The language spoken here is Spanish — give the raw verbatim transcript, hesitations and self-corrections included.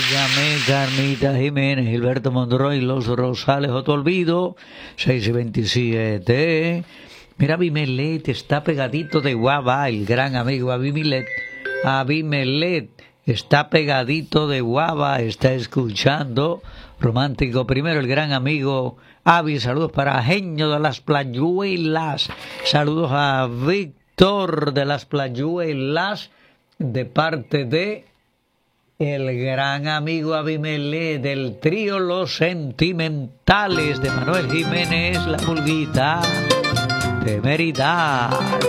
Óigame, Carmita Jiménez, Gilberto Monroy, Los Rosales, Otto Olvido, seis y veintisiete. Mira, Abimelet está pegadito de Guava, el gran amigo Abimelet. Abimelet está pegadito de Guava, está escuchando. Romántico primero, el gran amigo Avi. Saludos para Genio de las Playuelas. Saludos a Víctor de las Playuelas, de parte de el gran amigo Abimelet, del trío Los Sentimentales de Manuel Jiménez, La Pulguita, de Mérida.